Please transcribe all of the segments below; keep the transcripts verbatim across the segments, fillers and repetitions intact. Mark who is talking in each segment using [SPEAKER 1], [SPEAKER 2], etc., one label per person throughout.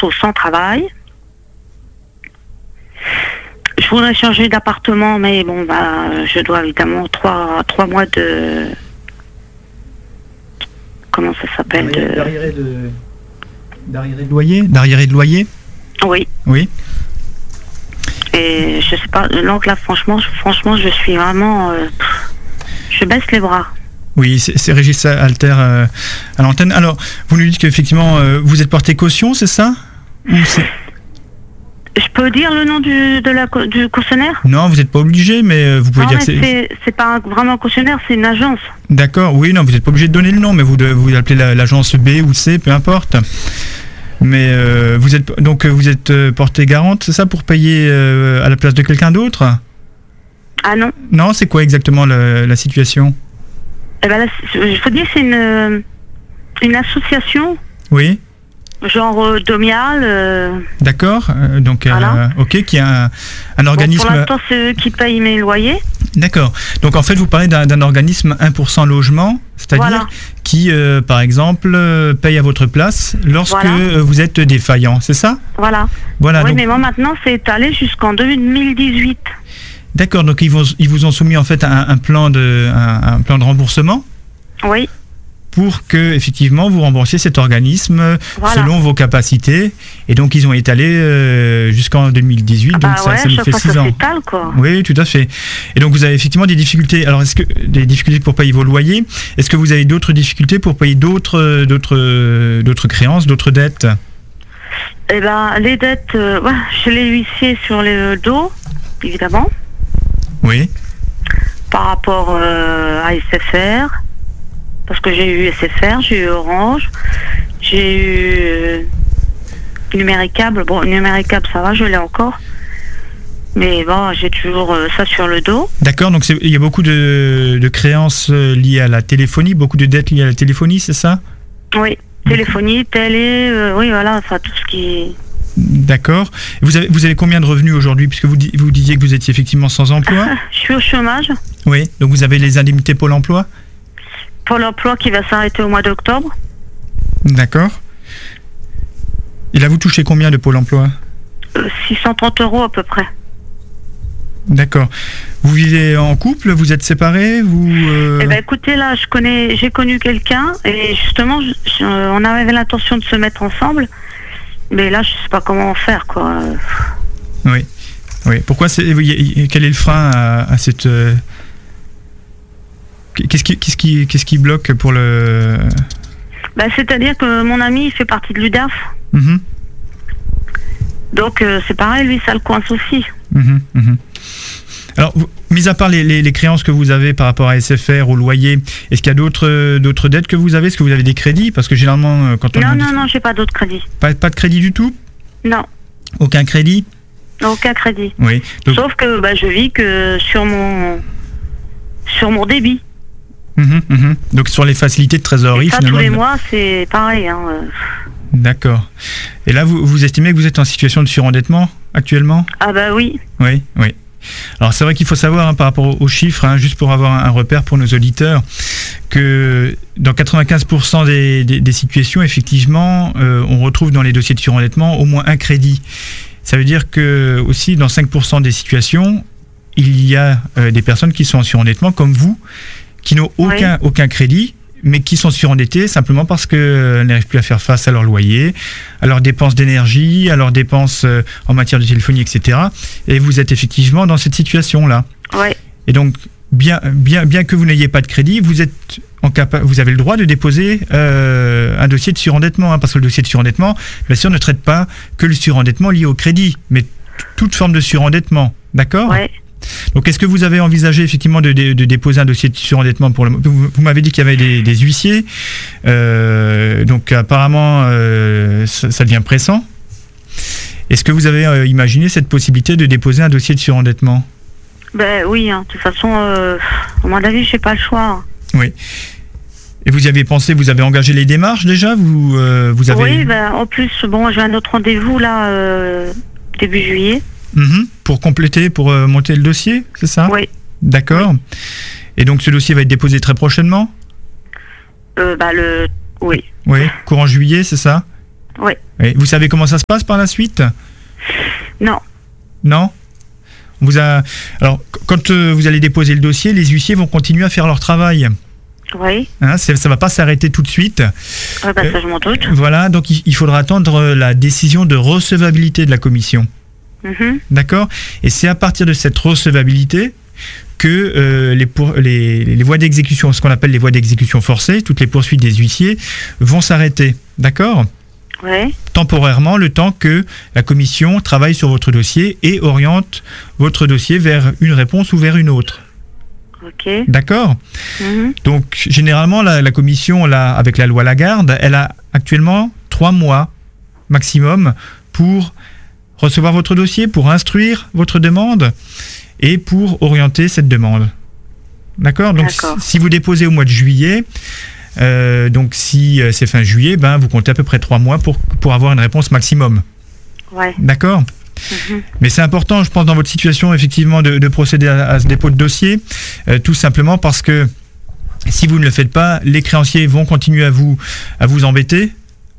[SPEAKER 1] bientôt sans travail. Je voudrais changer d'appartement, mais bon, bah, je dois évidemment trois, trois mois de... Comment ça s'appelle de...
[SPEAKER 2] D'arriéré de... D'arriéré de loyer D'arriéré de loyer
[SPEAKER 1] Oui.
[SPEAKER 2] Oui.
[SPEAKER 1] Et je sais pas, donc là, franchement, je, franchement, je suis vraiment... Euh, je baisse les bras.
[SPEAKER 2] Oui, c'est, c'est Régis Alter euh, à l'antenne. Alors, vous nous dites qu'effectivement, euh, vous êtes porté caution, c'est ça? Ou c'est...
[SPEAKER 1] Je peux dire le nom du, de la, du cautionnaire?
[SPEAKER 2] Non, vous n'êtes pas obligé, mais vous pouvez
[SPEAKER 1] non,
[SPEAKER 2] dire
[SPEAKER 1] mais
[SPEAKER 2] que c'est...
[SPEAKER 1] c'est... C'est pas un, vraiment un cautionnaire, c'est une agence.
[SPEAKER 2] D'accord, oui, non, vous n'êtes pas obligé de donner le nom, mais vous, de, vous appelez la, l'agence B ou C, peu importe. Mais euh, vous êtes donc vous êtes euh, portée garante, c'est ça, pour payer euh, à la place de quelqu'un d'autre?
[SPEAKER 1] Ah non.
[SPEAKER 2] Non, c'est quoi exactement la, la situation?
[SPEAKER 1] Eh ben, il faut dire que c'est une, une association.
[SPEAKER 2] Oui.
[SPEAKER 1] Genre euh, Domial. Euh...
[SPEAKER 2] D'accord, euh, donc
[SPEAKER 1] voilà.
[SPEAKER 2] euh, ok, qui a un, un organisme...
[SPEAKER 1] Bon, pour l'instant, c'est eux qui payent mes loyers.
[SPEAKER 2] D'accord, donc en fait, vous parlez d'un, d'un organisme un pour cent logement, c'est-à-dire voilà. qui, euh, par exemple, euh, paye à votre place lorsque voilà. vous êtes défaillant, c'est ça?
[SPEAKER 1] Voilà.
[SPEAKER 2] Voilà.
[SPEAKER 1] Oui,
[SPEAKER 2] donc...
[SPEAKER 1] mais moi, maintenant, c'est étalé jusqu'en deux mille dix-huit. D'accord,
[SPEAKER 2] donc ils, vont, ils vous ont soumis en fait un, un, plan, de, un, un plan de remboursement?
[SPEAKER 1] Oui.
[SPEAKER 2] Pour que effectivement vous remboursiez cet organisme voilà. selon vos capacités, et donc ils ont étalé euh, jusqu'en deux mille dix-huit, ah bah donc
[SPEAKER 1] ouais,
[SPEAKER 2] ça, ça nous fait six
[SPEAKER 1] ça
[SPEAKER 2] ans.
[SPEAKER 1] S'étale, quoi.
[SPEAKER 2] Oui, tout à fait. Et donc vous avez effectivement des difficultés. Alors est-ce que des difficultés pour payer vos loyers? Est-ce que vous avez d'autres difficultés pour payer d'autres d'autres d'autres créances, d'autres dettes?
[SPEAKER 1] Eh ben les dettes, euh, ouais, j'ai les huissiers sur le dos, évidemment.
[SPEAKER 2] Oui.
[SPEAKER 1] Par rapport euh, à S F R. Parce que j'ai eu S F R, j'ai eu Orange, j'ai eu euh, Numéricable. Bon, Numéricable, ça va, je l'ai encore. Mais bon, j'ai toujours euh, ça sur le dos.
[SPEAKER 2] D'accord, donc il y a beaucoup de, de créances liées à la téléphonie, beaucoup de dettes liées à la téléphonie, c'est ça?
[SPEAKER 1] Oui, téléphonie, télé, euh, oui, voilà, enfin tout ce qui...
[SPEAKER 2] D'accord. Vous avez, vous avez combien de revenus aujourd'hui, puisque vous, vous disiez que vous étiez effectivement sans emploi?
[SPEAKER 1] Je suis au chômage.
[SPEAKER 2] Oui, donc vous avez les indemnités Pôle emploi?
[SPEAKER 1] Pôle emploi qui va s'arrêter au mois d'octobre.
[SPEAKER 2] D'accord. Et là, vous touchez combien de Pôle emploi?
[SPEAKER 1] euh, six cent trente euros à peu près.
[SPEAKER 2] D'accord. Vous vivez en couple? Vous êtes séparés? Vous euh...
[SPEAKER 1] Eh ben écoutez, là, je connais, j'ai connu quelqu'un et justement, je, je, on avait l'intention de se mettre ensemble, mais là, je sais pas comment faire, quoi.
[SPEAKER 2] Oui. Oui. Pourquoi c'est, quel est le frein à, à cette euh... Qu'est-ce qui, qu'est-ce qui, qu'est-ce qui bloque pour le...
[SPEAKER 1] Bah, c'est-à-dire que mon ami il fait partie de l'U D A F.
[SPEAKER 2] Mmh.
[SPEAKER 1] Donc euh, c'est pareil, lui ça le coince aussi.
[SPEAKER 2] Mmh, mmh. Alors, vous, mis à part les, les, les créances que vous avez par rapport à S F R, au loyer, est-ce qu'il y a d'autres, d'autres dettes que vous avez? Est-ce que vous avez des crédits? Parce que généralement, quand on...
[SPEAKER 1] Non,
[SPEAKER 2] a
[SPEAKER 1] non,
[SPEAKER 2] des...
[SPEAKER 1] non, j'ai pas d'autres crédits.
[SPEAKER 2] Pas, pas de crédit du tout?
[SPEAKER 1] Non.
[SPEAKER 2] Aucun crédit?
[SPEAKER 1] Aucun crédit.
[SPEAKER 2] Oui. Donc...
[SPEAKER 1] Sauf que bah, je vis que sur mon, sur mon débit.
[SPEAKER 2] Mmh, mmh. Donc sur les facilités de trésorerie,
[SPEAKER 1] et ça,
[SPEAKER 2] finalement...
[SPEAKER 1] tous les mois, c'est pareil. Hein.
[SPEAKER 2] D'accord. Et là, vous, vous estimez que vous êtes en situation de surendettement actuellement?
[SPEAKER 1] Ah bah oui.
[SPEAKER 2] Oui, oui. Alors c'est vrai qu'il faut savoir hein, par rapport aux chiffres, hein, juste pour avoir un, un repère pour nos auditeurs, que dans quatre-vingt-quinze pour cent des, des, des situations, effectivement, euh, on retrouve dans les dossiers de surendettement au moins un crédit. Ça veut dire que aussi dans cinq pour cent des situations, il y a euh, des personnes qui sont en surendettement comme vous, qui n'ont aucun, oui. aucun crédit, mais qui sont surendettés simplement parce qu'elles n'arrivent plus à faire face à leur loyer, à leurs dépenses d'énergie, à leurs dépenses en matière de téléphonie, et cetera. Et vous êtes effectivement dans cette situation-là.
[SPEAKER 1] Oui.
[SPEAKER 2] Et donc, bien, bien, bien que vous n'ayez pas de crédit, vous, êtes en capa- vous avez le droit de déposer euh, un dossier de surendettement, hein, parce que le dossier de surendettement, bien sûr, ne traite pas que le surendettement lié au crédit, mais t- toute forme de surendettement. D'accord ?
[SPEAKER 1] Oui.
[SPEAKER 2] Donc, est-ce que vous avez envisagé effectivement de, de, de déposer un dossier de surendettement pour le... Vous, vous m'avez dit qu'il y avait des, des huissiers, euh, donc apparemment euh, ça, ça devient pressant. Est-ce que vous avez euh, imaginé cette possibilité de déposer un dossier de surendettement?
[SPEAKER 1] Ben oui, hein. De toute façon, euh, à mon avis, je n'ai pas le choix.
[SPEAKER 2] Oui. Et vous y avez pensé, vous avez engagé les démarches déjà? Vous, euh, vous avez...
[SPEAKER 1] Oui, ben, en plus, bon, j'ai un autre rendez-vous là, euh, début juillet.
[SPEAKER 2] Mmh, pour compléter, pour euh, monter le dossier, c'est ça?
[SPEAKER 1] Oui.
[SPEAKER 2] D'accord. Oui. Et donc ce dossier va être déposé très prochainement?
[SPEAKER 1] euh, bah, le... Oui.
[SPEAKER 2] Oui, courant juillet, c'est ça?
[SPEAKER 1] Oui.
[SPEAKER 2] Et vous savez comment ça se passe par la suite?
[SPEAKER 1] Non.
[SPEAKER 2] Non? On vous a... Alors, quand euh, vous allez déposer le dossier, les huissiers vont continuer à faire leur travail.
[SPEAKER 1] Oui.
[SPEAKER 2] Hein, ça ne va pas s'arrêter tout de suite.
[SPEAKER 1] Oui, bah, ça, je m'en doute.
[SPEAKER 2] Voilà, donc il, il faudra attendre la décision de recevabilité de la commission.
[SPEAKER 1] Mhm.
[SPEAKER 2] D'accord? Et c'est à partir de cette recevabilité que euh, les, pour, les, les voies d'exécution, ce qu'on appelle les voies d'exécution forcée, toutes les poursuites des huissiers, vont s'arrêter. D'accord?
[SPEAKER 1] Oui.
[SPEAKER 2] Temporairement, le temps que la commission travaille sur votre dossier et oriente votre dossier vers une réponse ou vers une autre.
[SPEAKER 1] Ok.
[SPEAKER 2] D'accord?
[SPEAKER 1] Mhm.
[SPEAKER 2] Donc, généralement, la, la commission, là, avec la loi Lagarde, elle a actuellement trois mois maximum pour recevoir votre dossier, pour instruire votre demande et pour orienter cette demande. D'accord? Donc,
[SPEAKER 1] D'accord.
[SPEAKER 2] si vous déposez au mois de juillet, euh, donc si euh, c'est fin juillet, ben, vous comptez à peu près trois mois pour, pour avoir une réponse maximum.
[SPEAKER 1] Ouais.
[SPEAKER 2] D'accord?
[SPEAKER 1] Mhm.
[SPEAKER 2] Mais c'est important, je pense, dans votre situation, effectivement, de, de procéder à, à ce dépôt de dossier, euh, tout simplement parce que si vous ne le faites pas, les créanciers vont continuer à vous, à vous embêter,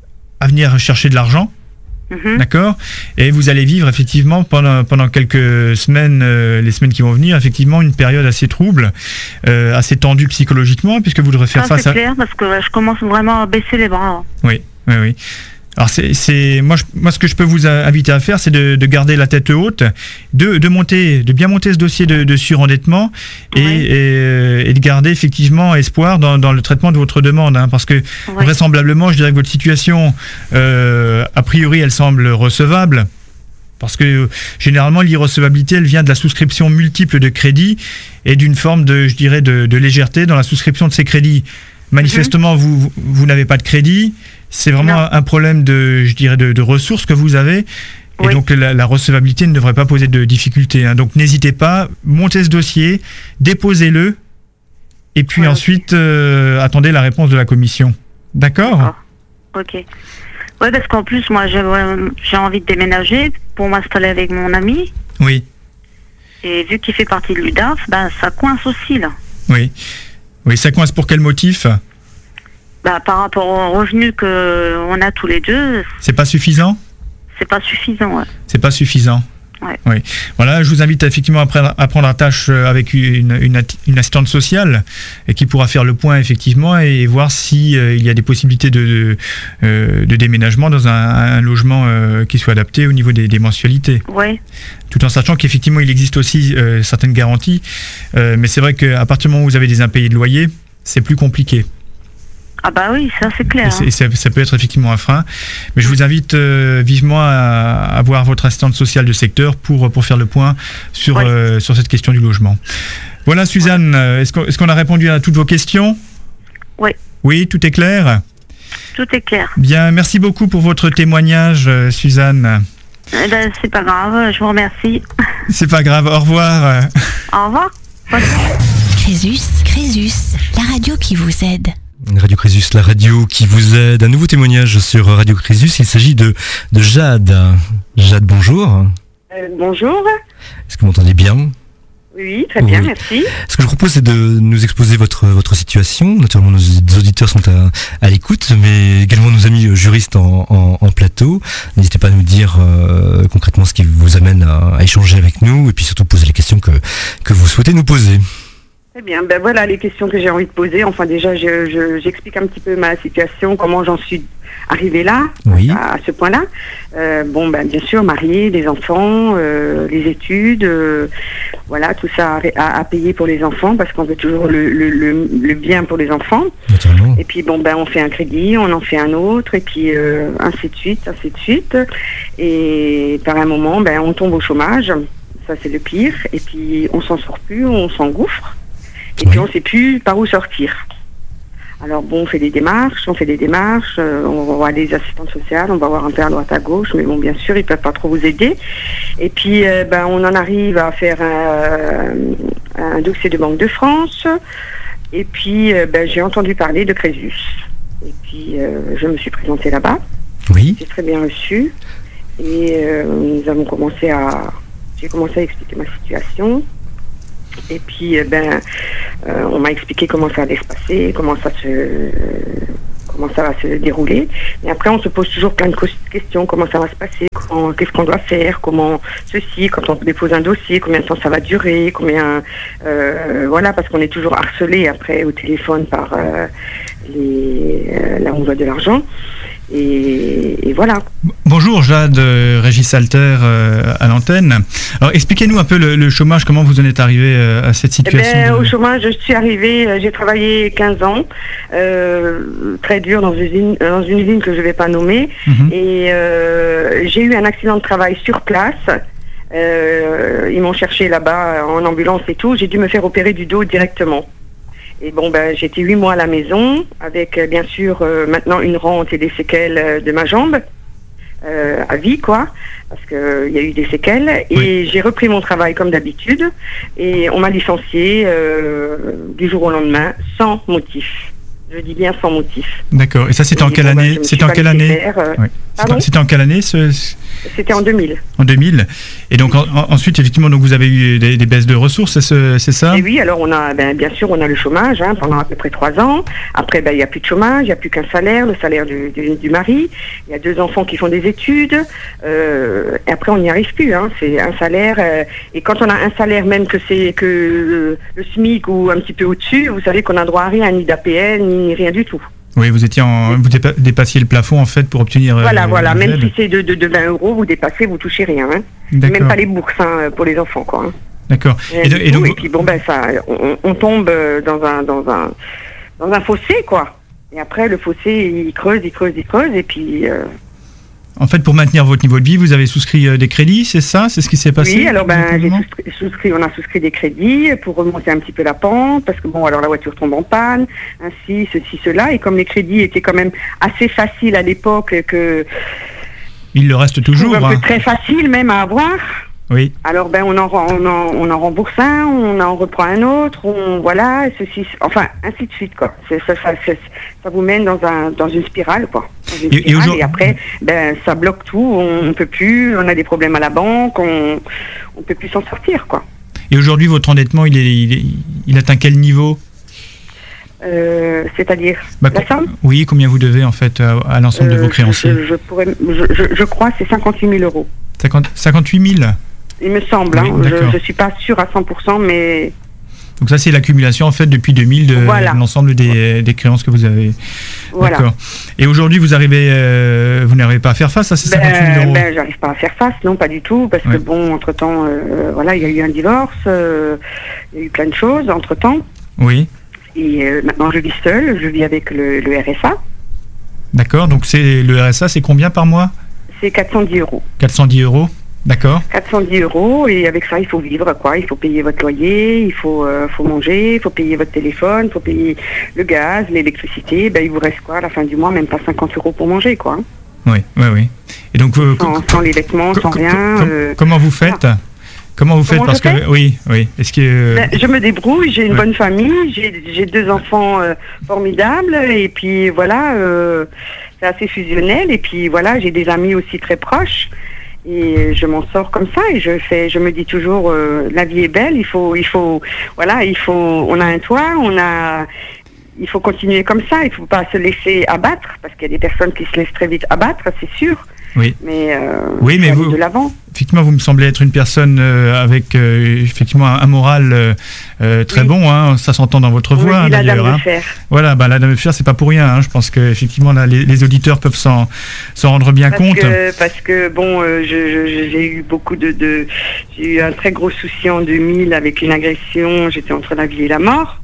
[SPEAKER 2] à venir chercher de l'argent.
[SPEAKER 1] Mhm.
[SPEAKER 2] D'accord? Et vous allez vivre effectivement pendant, pendant quelques semaines, euh, les semaines qui vont venir, effectivement une période assez trouble, euh, assez tendue psychologiquement, puisque vous devrez faire
[SPEAKER 1] Ça,
[SPEAKER 2] face
[SPEAKER 1] c'est
[SPEAKER 2] à...
[SPEAKER 1] clair, parce que ouais, je commence vraiment à baisser les bras.
[SPEAKER 2] Oui, oui, oui. Alors c'est, c'est moi, je, moi ce que je peux vous a- inviter à faire, c'est de, de garder la tête haute, de, de monter, de bien monter ce dossier de, de surendettement et,
[SPEAKER 1] Oui.
[SPEAKER 2] et, euh, et de garder effectivement espoir dans, dans le traitement de votre demande, hein, parce que
[SPEAKER 1] Oui.
[SPEAKER 2] vraisemblablement, je dirais que votre situation, euh, a priori, elle semble recevable. Parce que euh, généralement, l'irrecevabilité, elle vient de la souscription multiple de crédits et d'une forme de, je dirais, de, de légèreté dans la souscription de ces crédits. Manifestement, mm-hmm. vous, vous n'avez pas de crédit. C'est vraiment non. un problème de, je dirais, de, de ressources que vous avez. Et oui. donc, la, la recevabilité ne devrait pas poser de difficultés. Hein. Donc, n'hésitez pas, montez ce dossier, déposez-le, et puis ouais, ensuite, okay. euh, attendez la réponse de la commission. D'accord ?
[SPEAKER 1] D'accord. Ok. Oui, parce qu'en plus, moi, j'ai, j'ai envie de déménager pour m'installer avec mon ami.
[SPEAKER 2] Oui.
[SPEAKER 1] Et vu qu'il fait partie de l'U D A F, ben, ça coince aussi, là.
[SPEAKER 2] Oui. Oui, ça coince pour quel motif ?
[SPEAKER 1] Bah, par rapport aux revenus qu'on a tous les deux.
[SPEAKER 2] C'est pas suffisant ?
[SPEAKER 1] C'est pas suffisant, ouais.
[SPEAKER 2] C'est pas suffisant.
[SPEAKER 1] Ouais.
[SPEAKER 2] Oui. Voilà, je vous invite effectivement à prendre, à prendre la tâche avec une, une, une assistante sociale et qui pourra faire le point effectivement et voir si euh, il y a des possibilités de, de, euh, de déménagement dans un, un logement euh, qui soit adapté au niveau des, des mensualités.
[SPEAKER 1] Oui.
[SPEAKER 2] Tout en sachant qu'effectivement il existe aussi euh, certaines garanties, euh, mais c'est vrai qu'à partir du moment où vous avez des impayés de loyer, c'est plus compliqué.
[SPEAKER 1] Ah bah oui, ça c'est clair.
[SPEAKER 2] Et, c'est, et ça, ça peut être effectivement un frein. Mais je vous invite euh, vivement à, à voir votre assistante sociale de secteur pour, pour faire le point sur, oui. euh, sur cette question du logement. Voilà Suzanne, oui. est-ce, qu'on, est-ce qu'on a répondu à toutes vos questions ?
[SPEAKER 1] Oui.
[SPEAKER 2] Oui, tout est clair ?
[SPEAKER 1] Tout est clair.
[SPEAKER 2] Bien, merci beaucoup pour votre témoignage Suzanne.
[SPEAKER 1] Eh ben, c'est pas grave, je vous remercie.
[SPEAKER 2] C'est pas grave, au revoir.
[SPEAKER 1] Au revoir.
[SPEAKER 3] Crésus, Crésus, la radio qui vous aide.
[SPEAKER 4] Radio Crésus, la radio qui vous aide. Un nouveau témoignage sur Radio Crésus. Il s'agit de, de Jade. Jade, bonjour.
[SPEAKER 5] Euh, bonjour.
[SPEAKER 4] Est-ce que vous m'entendez bien ?
[SPEAKER 5] Oui, très bien, oui. Merci.
[SPEAKER 4] Ce que je propose, c'est de nous exposer votre, votre situation. Naturellement, nos auditeurs sont à, à l'écoute, mais également nos amis juristes en, en, en plateau. N'hésitez pas à nous dire euh, concrètement ce qui vous amène à, à échanger avec nous et puis surtout poser les questions que, que vous souhaitez nous poser.
[SPEAKER 5] Très bien, ben voilà les questions que j'ai envie de poser. Enfin déjà, je, je, j'explique un petit peu ma situation, comment j'en suis arrivée là,
[SPEAKER 4] oui.
[SPEAKER 5] à, à ce point-là. Euh, bon, ben bien sûr, mariée, des enfants, euh, les études, euh, voilà, tout ça à, à, à payer pour les enfants, parce qu'on veut toujours le, le, le, le bien pour les enfants.
[SPEAKER 4] Naturellement.
[SPEAKER 5] Et puis bon, ben on fait un crédit, on en fait un autre, et puis euh, ainsi de suite, ainsi de suite. Et par un moment, ben on tombe au chômage, ça c'est le pire, et puis on s'en sort plus, on s'engouffre. Et oui. puis on ne sait plus par où sortir. Alors bon, on fait des démarches, on fait des démarches, euh, on va voir des assistantes sociales, on va voir un peu à droite à gauche, mais bon, bien sûr, ils ne peuvent pas trop vous aider. Et puis, euh, ben, on en arrive à faire un, un dossier de Banque de France. Et puis, euh, ben, j'ai entendu parler de Crésus. Et puis, euh, je me suis présentée là-bas.
[SPEAKER 4] Oui.
[SPEAKER 5] J'ai très bien reçu. Et euh, nous avons commencé à... J'ai commencé à expliquer ma situation. Et puis, ben, euh, on m'a expliqué comment ça allait se passer, comment ça se, euh, comment ça va se dérouler. Et après, on se pose toujours plein de questions. Comment ça va se passer? Comment, qu'est-ce qu'on doit faire? Comment ceci? Quand on dépose un dossier, combien de temps ça va durer? Combien, euh, voilà, parce qu'on est toujours harcelé après au téléphone par euh, les, euh, là où on doit de l'argent. Et, et voilà.
[SPEAKER 2] Bonjour Jade, euh, Régis Alter euh, à l'antenne. Alors expliquez-nous un peu le, le chômage, comment vous en êtes arrivé euh, à cette situation?
[SPEAKER 5] Eh ben,
[SPEAKER 2] de...
[SPEAKER 5] Au chômage, je suis arrivée, euh, j'ai travaillé quinze ans, euh, très dur dans une usine, dans une usine que je ne vais pas nommer. Mm-hmm. Et euh, j'ai eu un accident de travail sur place. Euh, ils m'ont cherché là-bas en ambulance et tout. J'ai dû me faire opérer du dos directement. Et bon, ben, j'étais huit mois à la maison, avec bien sûr euh, maintenant une rente et des séquelles euh, de ma jambe, euh, à vie quoi, parce qu'il euh, y a eu des séquelles. Et oui. J'ai repris mon travail comme d'habitude, et on m'a licencié euh, du jour au lendemain, sans motif. Je dis bien sans motif.
[SPEAKER 2] D'accord. Et ça, c'était en quelle
[SPEAKER 5] bon,
[SPEAKER 2] année?
[SPEAKER 5] ben,
[SPEAKER 2] C'était en quelle année
[SPEAKER 5] euh,
[SPEAKER 2] oui. C'était en quelle année ce...
[SPEAKER 5] C'était en deux mille.
[SPEAKER 2] En deux mille. Et donc en, en, ensuite, effectivement, donc vous avez eu des, des baisses de ressources, c'est, c'est ça?
[SPEAKER 5] Et oui, alors on a, ben, bien sûr, on a le chômage hein, pendant à peu près trois ans. Après, ben, il n'y a plus de chômage, il n'y a plus qu'un salaire, le salaire du, du, du mari. Il y a deux enfants qui font des études. Euh, et après, on n'y arrive plus. Hein, c'est un salaire. Euh, et quand on a un salaire, même que c'est que le, le SMIC ou un petit peu au-dessus, vous savez qu'on n'a droit à rien, ni d'A P L, ni rien du tout.
[SPEAKER 2] Oui, vous étiez en, vous dépassiez le plafond en fait pour obtenir.
[SPEAKER 5] Voilà,
[SPEAKER 2] euh,
[SPEAKER 5] voilà. Même
[SPEAKER 2] aides.
[SPEAKER 5] si c'est de, de, de vingt euros, vous dépassez, vous touchez rien. Hein. Même pas les bourses hein, pour les enfants, quoi. Hein.
[SPEAKER 2] D'accord.
[SPEAKER 5] Et, et, et, donc, et puis bon ben ça, on, on tombe dans un dans un dans un fossé, quoi. Et après le fossé, il creuse, il creuse, il creuse, et puis. Euh...
[SPEAKER 2] En fait, pour maintenir votre niveau de vie, vous avez souscrit euh, des crédits, c'est ça? C'est ce qui s'est passé?
[SPEAKER 5] Oui, alors ben, j'ai souscrit, souscrit, on a souscrit des crédits pour remonter un petit peu la pente, parce que bon, alors la voiture tombe en panne, ainsi, ceci, cela, et comme les crédits étaient quand même assez faciles à l'époque, que...
[SPEAKER 2] Il le reste toujours.
[SPEAKER 5] Un
[SPEAKER 2] hein.
[SPEAKER 5] peu très facile même à avoir.
[SPEAKER 2] Oui.
[SPEAKER 5] Alors ben on en, on en on en rembourse un, on en reprend un autre, on voilà, ceci, enfin ainsi de suite quoi. C'est, ça, ça, ça, ça vous mène dans un dans une spirale quoi. Dans une
[SPEAKER 2] et,
[SPEAKER 5] spirale,
[SPEAKER 2] et,
[SPEAKER 5] et après ben ça bloque tout, on, on peut plus, on a des problèmes à la banque, on on peut plus s'en sortir quoi.
[SPEAKER 2] Et aujourd'hui votre endettement il est il, est, il atteint quel niveau?
[SPEAKER 5] Euh, c'est-à-dire
[SPEAKER 2] bah,
[SPEAKER 5] la somme?
[SPEAKER 2] Oui, combien vous devez en fait à, à l'ensemble euh, de vos créanciers?
[SPEAKER 5] Je, je, pourrais, je, je, je crois c'est cinquante-huit mille euros.
[SPEAKER 2] cinquante, cinquante-huit mille?
[SPEAKER 5] Il me semble, oui, hein, je ne suis pas sûre à cent pour cent, mais...
[SPEAKER 2] Donc ça, c'est l'accumulation, en fait, depuis deux mille, de,
[SPEAKER 5] voilà.
[SPEAKER 2] de l'ensemble des, des créances que vous avez.
[SPEAKER 5] Voilà.
[SPEAKER 2] D'accord. Et aujourd'hui, vous arrivez, euh, vous n'arrivez pas à faire face à ces cinquante-huit mille euros?
[SPEAKER 5] Ben, j'arrive pas à faire face, non, pas du tout, parce ouais. que bon, entre-temps, euh, voilà, il y a eu un divorce, euh, il y a eu plein de choses, entre-temps.
[SPEAKER 2] Oui.
[SPEAKER 5] Et euh, maintenant, je vis seule, je vis avec le, le R S A.
[SPEAKER 2] D'accord, donc c'est, le R S A, c'est combien par mois?
[SPEAKER 5] C'est quatre cent dix euros.
[SPEAKER 2] quatre cent dix euros. D'accord.
[SPEAKER 5] quatre cent dix euros, et avec ça, il faut vivre, quoi. Il faut payer votre loyer, il faut, euh, faut manger, il faut payer votre téléphone, il faut payer le gaz, l'électricité. Ben, il vous reste quoi à la fin du mois? Même pas cinquante euros pour manger, quoi.
[SPEAKER 2] Oui, oui, oui. Et donc, euh,
[SPEAKER 5] sans, sans les vêtements, sans rien.
[SPEAKER 2] Com-
[SPEAKER 5] euh,
[SPEAKER 2] comment vous faites voilà. Comment vous faites?
[SPEAKER 5] Comment
[SPEAKER 2] Parce que
[SPEAKER 5] fais
[SPEAKER 2] oui, oui. Est-ce que euh...
[SPEAKER 5] ben, je me débrouille, j'ai une
[SPEAKER 2] oui.
[SPEAKER 5] bonne famille, j'ai, j'ai deux enfants euh, formidables, et puis voilà, euh, c'est assez fusionnel, et puis voilà, j'ai des amis aussi très proches. Et je m'en sors comme ça, et je fais, je me dis toujours, euh, la vie est belle. Il faut, il faut, voilà, il faut. On a un toit, on a. Il faut continuer comme ça. Il ne faut pas se laisser abattre, parce qu'il y a des personnes qui se laissent très vite abattre, c'est sûr.
[SPEAKER 2] Oui.
[SPEAKER 5] Mais. Euh,
[SPEAKER 2] oui, mais vous.
[SPEAKER 5] De l'avant.
[SPEAKER 2] Effectivement, vous me semblez être une personne euh, avec euh, effectivement un, un moral euh, euh, très oui. bon. Hein, ça s'entend dans votre voix hein, d'ailleurs.
[SPEAKER 5] La dame
[SPEAKER 2] hein.
[SPEAKER 5] de fer.
[SPEAKER 2] Voilà, bah, la dame de fer, c'est pas pour rien. Hein. Je pense que effectivement, là, les, les auditeurs peuvent s'en, s'en rendre bien
[SPEAKER 5] parce
[SPEAKER 2] compte.
[SPEAKER 5] Que, parce que bon, euh, je, je, j'ai eu beaucoup de, de, j'ai eu un très gros souci en deux mille avec une agression. J'étais entre la vie et la mort.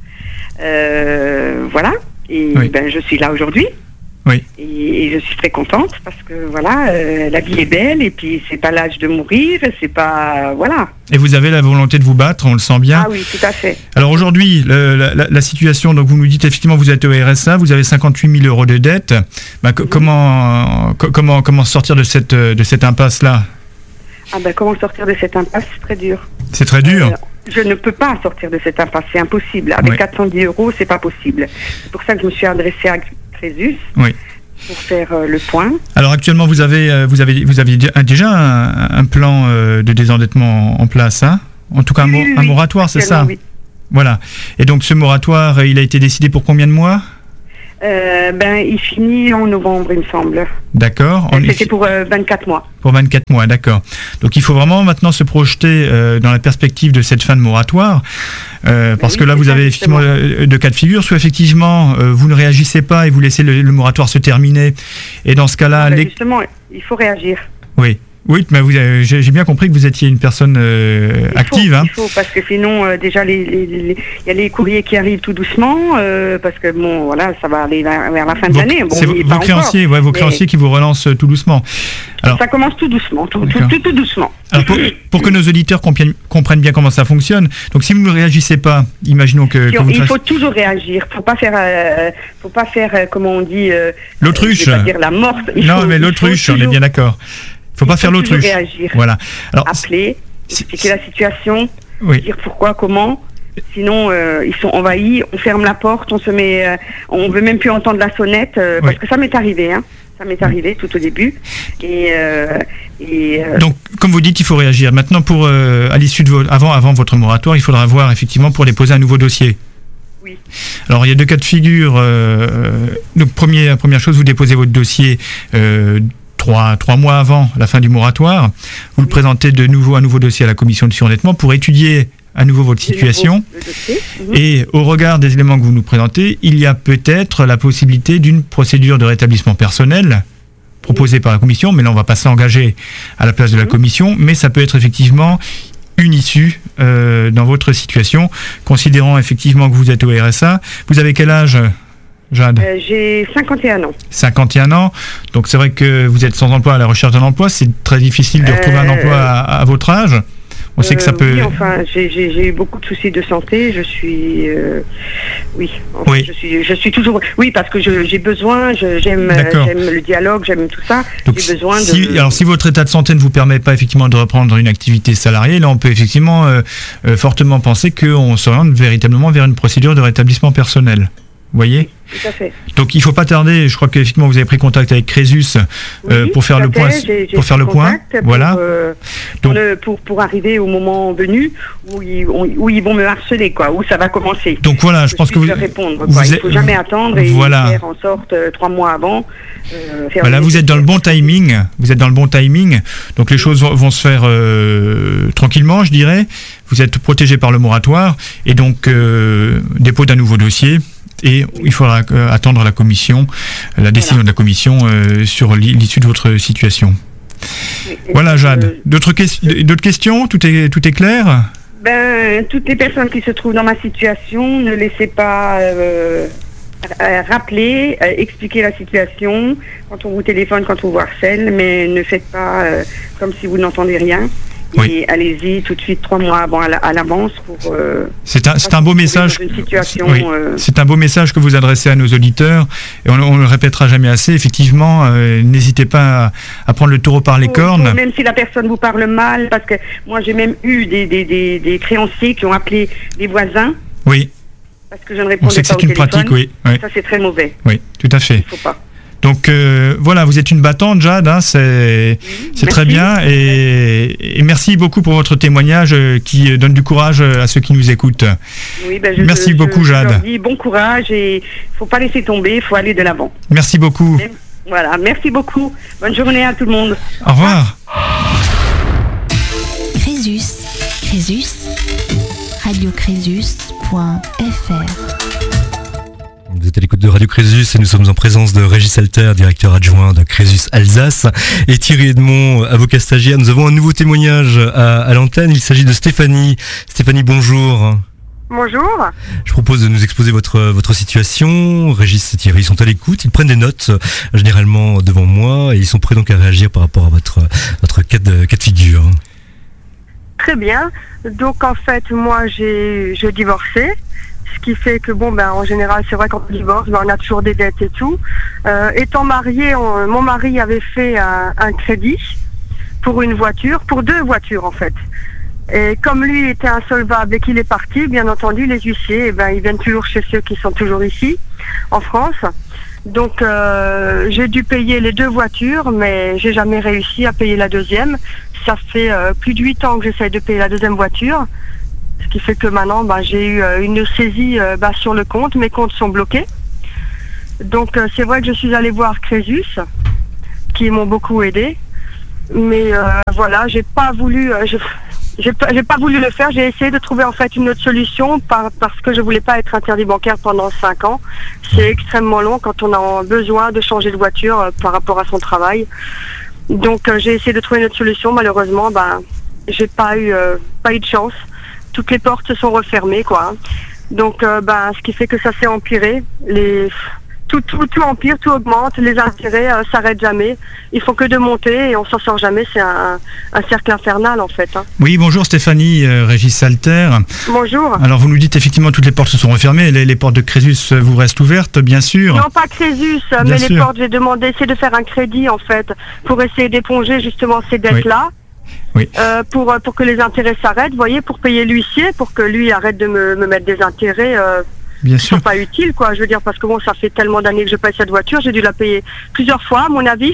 [SPEAKER 5] Euh, voilà. Et oui. ben, je suis là aujourd'hui.
[SPEAKER 2] Oui.
[SPEAKER 5] Et, et je suis très contente parce que voilà, euh, la vie est belle, et puis c'est pas l'âge de mourir, c'est pas voilà.
[SPEAKER 2] Et vous avez la volonté de vous battre, on le sent bien.
[SPEAKER 5] Ah oui, tout à fait.
[SPEAKER 2] Alors aujourd'hui, le, la, la situation, donc vous nous dites effectivement vous êtes au R S A, vous avez cinquante-huit mille euros de dette. Bah, mm-hmm. comment, co- comment comment sortir de cette de cette impasse là?
[SPEAKER 5] Ah ben comment sortir de cette impasse? C'est très dur.
[SPEAKER 2] C'est très dur. Euh,
[SPEAKER 5] Je ne peux pas sortir de cette impasse, c'est impossible. Avec oui. quatre cent dix euros, c'est pas possible. C'est pour ça que je me suis adressée à Crésus
[SPEAKER 2] oui.
[SPEAKER 5] pour faire euh, le point.
[SPEAKER 2] Alors actuellement, vous avez, euh, vous avez, vous avez déjà un, un plan euh, de désendettement en place, hein? En tout cas un,
[SPEAKER 5] oui,
[SPEAKER 2] mo-
[SPEAKER 5] oui,
[SPEAKER 2] un moratoire, c'est ça?
[SPEAKER 5] oui.
[SPEAKER 2] Voilà. Et donc ce moratoire, il a été décidé pour combien de mois?
[SPEAKER 5] Euh, ben, il finit en novembre, il me semble.
[SPEAKER 2] D'accord.
[SPEAKER 5] Euh, C'était pour euh, vingt-quatre mois.
[SPEAKER 2] Pour vingt-quatre mois, d'accord. Donc il faut vraiment maintenant se projeter euh, dans la perspective de cette fin de moratoire, euh, parce
[SPEAKER 5] oui,
[SPEAKER 2] que là vous
[SPEAKER 5] ça,
[SPEAKER 2] avez effectivement euh, deux cas de figure, soit effectivement euh, vous ne réagissez pas et vous laissez le, le moratoire se terminer, et dans ce cas-là...
[SPEAKER 5] Ben,
[SPEAKER 2] les...
[SPEAKER 5] Justement, il faut réagir.
[SPEAKER 2] Oui. Oui, mais vous avez, j'ai, j'ai bien compris que vous étiez une personne euh,
[SPEAKER 5] il
[SPEAKER 2] active.
[SPEAKER 5] Faut,
[SPEAKER 2] hein.
[SPEAKER 5] Il faut, parce que sinon, euh, déjà, il les, les, les, y a les courriers qui arrivent tout doucement, euh, parce que bon, voilà, ça va aller vers, vers la fin de
[SPEAKER 2] vos,
[SPEAKER 5] l'année. Bon,
[SPEAKER 2] c'est vos, vos créanciers, ouais, vos créanciers qui vous relancent tout doucement.
[SPEAKER 5] Alors, ça commence tout doucement, tout, tout, tout, tout doucement.
[SPEAKER 2] Alors pour, pour que nos auditeurs comprennent, comprennent bien comment ça fonctionne, donc si vous ne réagissez pas, imaginons que, que
[SPEAKER 5] on,
[SPEAKER 2] vous
[SPEAKER 5] il
[SPEAKER 2] fassiez...
[SPEAKER 5] faut toujours réagir. Faut pas faire, euh, faut pas faire, euh, comment on dit, euh,
[SPEAKER 2] l'autruche.
[SPEAKER 5] Je vais pas dire la morte. Il
[SPEAKER 2] non,
[SPEAKER 5] faut,
[SPEAKER 2] mais l'autruche, on est bien d'accord. Il faut pas
[SPEAKER 5] il
[SPEAKER 2] faire
[SPEAKER 5] faut
[SPEAKER 2] l'autruche.
[SPEAKER 5] Réagir.
[SPEAKER 2] Voilà. Alors,
[SPEAKER 5] appeler, expliquer la situation,
[SPEAKER 2] oui.
[SPEAKER 5] dire pourquoi, comment. Sinon, euh, ils sont envahis. On ferme la porte, on se met, euh, on veut même plus entendre la sonnette, euh,
[SPEAKER 2] oui.
[SPEAKER 5] parce que ça m'est arrivé, hein. Ça m'est arrivé tout au début. Et, euh, et euh,
[SPEAKER 2] donc, comme vous dites, il faut réagir. Maintenant, pour euh, à l'issue de vos, avant, avant votre moratoire, il faudra voir effectivement pour déposer un nouveau dossier.
[SPEAKER 5] Oui.
[SPEAKER 2] Alors, il y a deux cas de figure. Euh, donc, premier, première chose, vous déposez votre dossier. Euh, Trois, trois mois avant la fin du moratoire, vous oui. le présentez de nouveau un nouveau dossier à la commission de surendettement pour étudier à nouveau votre situation. Nouveau, et au regard des éléments que vous nous présentez, il y a peut-être la possibilité d'une procédure de rétablissement personnel proposée oui. par la commission, mais là on ne va pas s'engager à la place de la commission, mais ça peut être effectivement une issue euh, dans votre situation, considérant effectivement que vous êtes au R S A. Vous avez quel âge ? Jade.
[SPEAKER 5] Euh, j'ai cinquante et un ans.
[SPEAKER 2] cinquante et un ans. Donc c'est vrai que vous êtes sans emploi, à la recherche d'un emploi. C'est très difficile de retrouver euh, un emploi à, à votre âge. On euh, sait que ça peut...
[SPEAKER 5] Oui, enfin, j'ai, j'ai, j'ai eu beaucoup de soucis de santé. Je suis... Euh, oui, enfin, oui. Je, suis, je suis toujours... Oui, parce que je, j'ai besoin, je, j'aime, j'aime le dialogue, j'aime tout ça. Donc, j'ai besoin
[SPEAKER 2] si,
[SPEAKER 5] de...
[SPEAKER 2] Alors si votre état de santé ne vous permet pas effectivement de reprendre une activité salariée, là on peut effectivement euh, euh, fortement penser qu'on s'oriente véritablement vers une procédure de rétablissement personnel. Vous voyez ?
[SPEAKER 5] Tout à fait.
[SPEAKER 2] Donc il ne faut pas tarder. Je crois qu'effectivement vous avez pris contact avec Crésus euh,
[SPEAKER 5] oui,
[SPEAKER 2] pour faire le point.
[SPEAKER 5] J'ai, j'ai
[SPEAKER 2] pour faire le point.
[SPEAKER 5] Pour,
[SPEAKER 2] voilà.
[SPEAKER 5] Euh, pour, donc, le, pour pour arriver au moment venu où ils, où ils vont me harceler, quoi, où ça va commencer.
[SPEAKER 2] Donc voilà, je, je pense que vous.
[SPEAKER 5] Répondre,
[SPEAKER 2] vous
[SPEAKER 5] quoi. Il ne
[SPEAKER 2] êtes,
[SPEAKER 5] faut jamais attendre et
[SPEAKER 2] voilà.
[SPEAKER 5] faire en sorte euh, trois mois avant.
[SPEAKER 2] Euh, faire voilà, vous êtes dans le bon timing. Vous êtes dans le bon timing. Donc les oui. choses vont, vont se faire euh, tranquillement, je dirais. Vous êtes protégé par le moratoire et donc euh, dépôt d'un nouveau dossier. Et il faudra euh, attendre la commission, la décision voilà. de la commission euh, sur l'issue de votre situation. Oui, voilà, Jade. Euh, d'autres, que- d'autres questions ? Tout est, tout est clair ?
[SPEAKER 5] Ben, toutes les personnes qui se trouvent dans ma situation, ne laissez pas euh, rappeler, euh, expliquer la situation quand on vous téléphone, quand on vous harcèle, mais ne faites pas euh, comme si vous n'entendez rien.
[SPEAKER 2] Oui.
[SPEAKER 5] Et allez-y tout de suite trois mois avant à, la, à l'avance pour. Euh,
[SPEAKER 2] c'est un, c'est un beau message.
[SPEAKER 5] Une situation,
[SPEAKER 2] oui.
[SPEAKER 5] euh...
[SPEAKER 2] C'est un beau message que vous adressez à nos auditeurs et on, on le répétera jamais assez. Effectivement, euh, n'hésitez pas à, à prendre le taureau par les
[SPEAKER 5] faut,
[SPEAKER 2] cornes.
[SPEAKER 5] Faut, même si la personne vous parle mal, parce que moi j'ai même eu des, des, des, des créanciers qui ont appelé les voisins.
[SPEAKER 2] Oui.
[SPEAKER 5] Parce que je ne répondais
[SPEAKER 2] on sait que
[SPEAKER 5] pas
[SPEAKER 2] c'est
[SPEAKER 5] au
[SPEAKER 2] une
[SPEAKER 5] téléphone.
[SPEAKER 2] pratique, oui. oui.
[SPEAKER 5] Ça c'est très mauvais.
[SPEAKER 2] Oui, tout à fait.
[SPEAKER 5] Il faut pas.
[SPEAKER 2] Donc euh, voilà, vous êtes une battante, Jade, hein, c'est,
[SPEAKER 5] oui,
[SPEAKER 2] c'est très bien et, et merci beaucoup pour votre témoignage euh, qui donne du courage à ceux qui nous écoutent.
[SPEAKER 5] Oui, ben je,
[SPEAKER 2] merci
[SPEAKER 5] je,
[SPEAKER 2] beaucoup,
[SPEAKER 5] je,
[SPEAKER 2] Jade.
[SPEAKER 5] Je leur dis bon courage et il ne faut pas laisser tomber, il faut aller de l'avant.
[SPEAKER 2] Merci beaucoup.
[SPEAKER 5] Même, voilà, merci beaucoup. Bonne journée à tout le monde.
[SPEAKER 2] Au revoir.
[SPEAKER 3] Crésus, Crésus, radio crésus point f r.
[SPEAKER 4] Vous êtes à l'écoute de Radio Crésus et nous sommes en présence de Régis Alter, directeur adjoint de Crésus Alsace, et Thierry Edmond, avocat stagiaire. Nous avons un nouveau témoignage à, à l'antenne. Il s'agit de Stéphanie. Stéphanie, bonjour.
[SPEAKER 6] Bonjour.
[SPEAKER 4] Je propose de nous exposer votre votre situation. Régis et Thierry sont à l'écoute. Ils prennent des notes euh, généralement devant moi et ils sont prêts donc à réagir par rapport à votre votre cas de, cas de figure.
[SPEAKER 6] Très bien. Donc en fait, moi j'ai j'ai divorcé. Ce qui fait que bon ben en général c'est vrai quand on divorce ben, on a toujours des dettes et tout. Euh, étant marié, on, mon mari avait fait un, un crédit pour une voiture, pour deux voitures en fait. Et comme lui était insolvable et qu'il est parti, bien entendu les huissiers, eh ben ils viennent toujours chez ceux qui sont toujours ici en France. Donc euh, j'ai dû payer les deux voitures, mais j'ai jamais réussi à payer la deuxième. Ça fait euh, plus de huit ans que j'essaie de payer la deuxième voiture. Ce qui fait que maintenant, bah, j'ai eu euh, une saisie euh, bah, sur le compte. Mes comptes sont bloqués. Donc euh, c'est vrai que je suis allée voir Crésus, qui m'ont beaucoup aidé. Mais euh, voilà, j'ai pas voulu, euh, je, j'ai pas, j'ai pas voulu le faire. J'ai essayé de trouver en fait une autre solution par, parce que je voulais pas être interdit bancaire pendant cinq ans. C'est extrêmement long quand on a besoin de changer de voiture euh, par rapport à son travail. Donc euh, j'ai essayé de trouver une autre solution. Malheureusement, ben j'ai pas eu, euh, pas eu de chance. Toutes les portes se sont refermées, quoi. Donc euh, ben ce qui fait que ça s'est empiré. Les Tout, tout, tout empire, tout augmente, les intérêts euh, s'arrêtent jamais. Il faut que de monter et on s'en sort jamais. C'est un, un cercle infernal en fait. Hein.
[SPEAKER 2] Oui, bonjour Stéphanie, euh, Régis Salter.
[SPEAKER 6] Bonjour.
[SPEAKER 2] Alors vous nous dites effectivement toutes les portes se sont refermées, les, les portes de Crésus vous restent ouvertes, bien sûr.
[SPEAKER 6] Non, pas Crésus, bien mais sûr. Les portes, j'ai demandé, c'est de faire un crédit en fait, pour essayer d'éponger justement ces dettes-là.
[SPEAKER 2] Oui. Oui.
[SPEAKER 6] Euh, pour, pour que les intérêts s'arrêtent, vous voyez, pour payer l'huissier, pour que lui arrête de me, me mettre des intérêts. Euh,
[SPEAKER 2] Bien
[SPEAKER 6] qui
[SPEAKER 2] sûr.
[SPEAKER 6] sont pas utiles, quoi. Je veux dire, parce que bon, ça fait tellement d'années que je paye cette voiture, j'ai dû la payer plusieurs fois, à mon avis.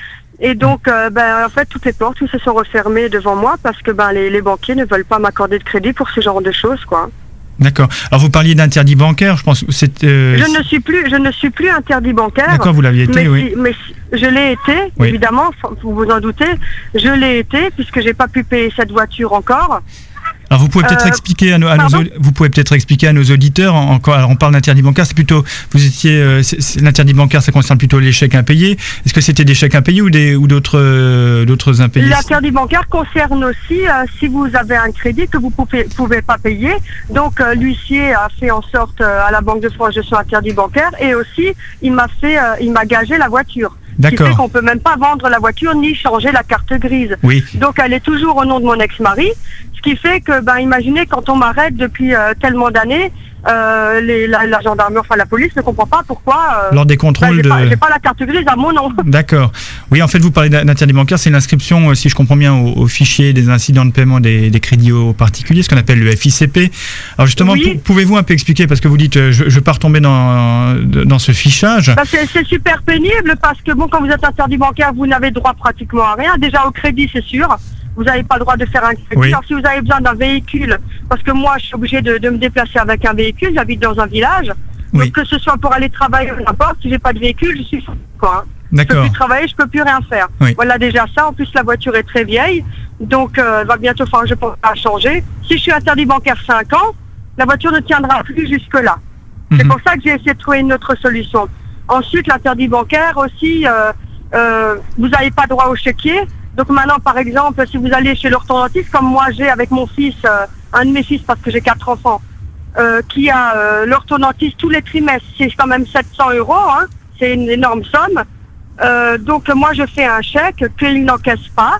[SPEAKER 6] Et donc, euh, ben, en fait, toutes les portes, tout se sont refermées devant moi parce que ben, les, les banquiers ne veulent pas m'accorder de crédit pour ce genre de choses, quoi.
[SPEAKER 2] D'accord. Alors, vous parliez d'interdit bancaire, je pense que c'est... Euh...
[SPEAKER 6] Je ne suis plus, je ne suis plus interdit bancaire.
[SPEAKER 2] D'accord, vous l'aviez été,
[SPEAKER 6] mais
[SPEAKER 2] oui.
[SPEAKER 6] Si, mais si, je l'ai été, oui. Évidemment, vous vous en doutez. Je l'ai été puisque j'ai pas pu payer cette voiture encore.
[SPEAKER 2] Alors vous pouvez peut-être
[SPEAKER 6] euh,
[SPEAKER 2] expliquer à nos, à nos vous pouvez peut-être expliquer à nos auditeurs encore. Alors on parle d'interdit bancaire, c'est plutôt vous étiez euh, l'interdit bancaire, ça concerne plutôt les chèques impayés. Est-ce que c'était des chèques impayés ou des ou d'autres euh, d'autres impayés?
[SPEAKER 6] L'interdit bancaire concerne aussi euh, si vous avez un crédit que vous pouvez pouvez pas payer. Donc euh, l'huissier a fait en sorte euh, à la Banque de France je suis interdit bancaire et aussi il m'a fait euh, il m'a gagé la voiture.
[SPEAKER 2] D'accord.
[SPEAKER 6] Ce qui fait qu'on peut même pas vendre la voiture ni changer la carte grise.
[SPEAKER 2] Oui.
[SPEAKER 6] Donc elle est toujours au nom de mon ex-mari. Ce qui fait que, ben, imaginez quand on m'arrête depuis euh, tellement d'années, euh, les, la, la gendarmerie, enfin la police ne comprend pas pourquoi. Euh,
[SPEAKER 2] Lors des contrôles
[SPEAKER 6] ben, j'ai
[SPEAKER 2] de.
[SPEAKER 6] pas, j'ai pas la carte grise à mon nom.
[SPEAKER 2] D'accord. Oui, en fait, vous parlez d'interdit bancaire, c'est l'inscription, si je comprends bien, au, au fichier des incidents de paiement des, des crédits aux particuliers, ce qu'on appelle le F I C P. Alors justement,
[SPEAKER 6] oui.
[SPEAKER 2] Pouvez-vous un peu expliquer, parce que vous dites, je ne veux pas retomber dans, dans ce fichage.
[SPEAKER 6] Ben, c'est, c'est super pénible parce que bon, quand vous êtes interdit bancaire, vous n'avez droit pratiquement à rien. Déjà au crédit, c'est sûr. Vous n'avez pas le droit de faire un crédit.
[SPEAKER 2] Oui.
[SPEAKER 6] Alors si vous avez besoin d'un véhicule, parce que moi je suis obligée de, de me déplacer avec un véhicule, j'habite dans un village,
[SPEAKER 2] oui.
[SPEAKER 6] Donc que ce soit pour aller travailler ou n'importe, si j'ai pas de véhicule, je suis quoi. Hein.
[SPEAKER 2] D'accord.
[SPEAKER 6] Je peux plus travailler, je peux plus rien faire.
[SPEAKER 2] Oui.
[SPEAKER 6] Voilà déjà ça. En plus la voiture est très vieille, donc euh, va bientôt falloir je pense à changer. Si je suis interdit bancaire cinq ans, la voiture ne tiendra plus jusque là. Mm-hmm. C'est pour ça que j'ai essayé de trouver une autre solution. Ensuite l'interdit bancaire aussi, euh, euh, vous n'avez pas droit au chéquier. Donc maintenant, par exemple, si vous allez chez l'orthodontiste, comme moi j'ai avec mon fils, euh, un de mes fils, parce que j'ai quatre enfants, euh, qui a euh, l'orthodontiste tous les trimestres, c'est quand même sept cents euros, hein, c'est une énorme somme. Euh, donc moi je fais un chèque qu'il n'encaisse pas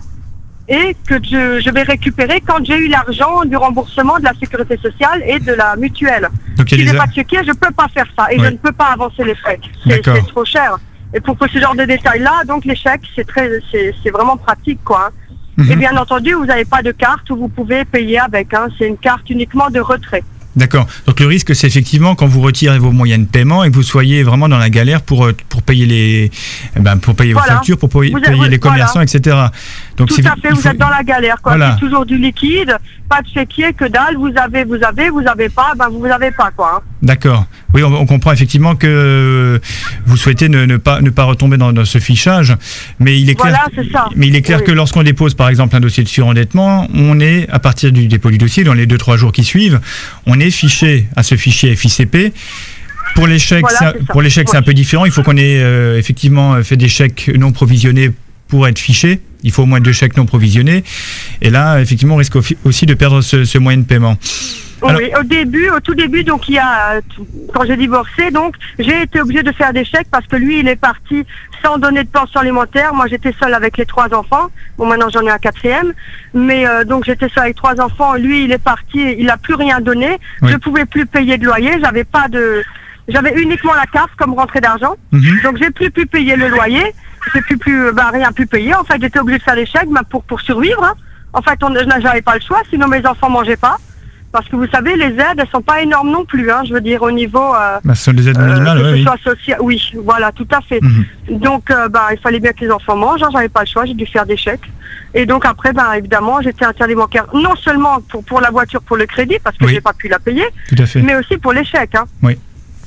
[SPEAKER 6] et que je, je vais récupérer quand j'ai eu l'argent du remboursement de la sécurité sociale et de la mutuelle.
[SPEAKER 2] Donc,
[SPEAKER 6] si je n'ai
[SPEAKER 2] a...
[SPEAKER 6] pas de chéquier, je ne peux pas faire ça et
[SPEAKER 2] oui.
[SPEAKER 6] je ne peux pas avancer les frais. C'est, c'est trop cher. Et pour ce genre de détails-là, donc les chèques, c'est très, c'est, c'est vraiment pratique, quoi. Hein. Mm-hmm. Et bien entendu, vous n'avez pas de carte où vous pouvez payer avec. Hein. C'est une carte uniquement de retrait.
[SPEAKER 2] D'accord. Donc le risque, c'est effectivement quand vous retirez vos moyens de paiement et que vous soyez vraiment dans la galère pour pour payer les, ben, pour payer
[SPEAKER 6] voilà.
[SPEAKER 2] vos factures, pour payer,
[SPEAKER 6] êtes,
[SPEAKER 2] payer les commerçants,
[SPEAKER 6] voilà.
[SPEAKER 2] et cetera. Donc
[SPEAKER 6] tout
[SPEAKER 2] c'est,
[SPEAKER 6] à fait. Vous faut... êtes dans la galère, quoi.
[SPEAKER 2] Voilà.
[SPEAKER 6] C'est toujours du liquide, pas de chéquier, que dalle. Vous avez, vous avez, vous avez pas, ben vous avez pas, quoi. Hein.
[SPEAKER 2] D'accord. Oui, on, on comprend effectivement que vous souhaitez ne, ne pas ne pas retomber dans, dans ce fichage, mais il est clair.
[SPEAKER 6] Voilà, c'est ça.
[SPEAKER 2] Mais il est clair
[SPEAKER 6] oui.
[SPEAKER 2] que lorsqu'on dépose, par exemple, un dossier de surendettement, on est à partir du dépôt du dossier, dans les deux trois jours qui suivent, on est fiché à ce fichier F I C P. Pour les chèques,
[SPEAKER 6] voilà,
[SPEAKER 2] c'est, pour les chèques, oui. c'est un peu différent. Il faut qu'on ait euh, effectivement fait des chèques non provisionnés pour être fiché. Il faut au moins deux chèques non provisionnés. Et là, effectivement, on risque aussi de perdre ce, ce moyen de paiement.
[SPEAKER 6] Alors, oui, au début, au tout début, donc il y a, quand j'ai divorcé, donc j'ai été obligée de faire des chèques parce que lui, il est parti sans donner de pension alimentaire. Moi, j'étais seule avec les trois enfants. Bon, maintenant j'en ai un quatrième, mais euh, donc j'étais seule avec trois enfants. Lui, il est parti, il a plus rien donné. Oui. Je pouvais plus payer de loyer. J'avais pas de, j'avais uniquement la carte comme rentrée d'argent. Mm-hmm. Donc j'ai plus pu payer le loyer. J'ai plus pu, bah, rien pu payer. En fait, j'étais obligée de faire des chèques, bah, pour pour survivre. Hein. En fait, on, j'avais pas le choix, sinon mes enfants mangeaient pas. Parce que vous savez, les aides, elles sont pas énormes non plus, hein, je veux dire, au niveau... Euh,
[SPEAKER 2] bah, ce sont des aides minimales,
[SPEAKER 6] euh, que
[SPEAKER 2] oui.
[SPEAKER 6] ce soit social... Oui, voilà, tout à fait. Mm-hmm. Donc, euh, bah, il fallait bien que les enfants mangent, hein, j'avais pas le choix, j'ai dû faire des chèques. Et donc après, bah, évidemment, j'étais interdit bancaire, non seulement pour, pour la voiture, pour le crédit, parce que oui. j'ai pas pu la payer,
[SPEAKER 2] tout à fait.
[SPEAKER 6] mais aussi pour les chèques. Hein.
[SPEAKER 2] Oui.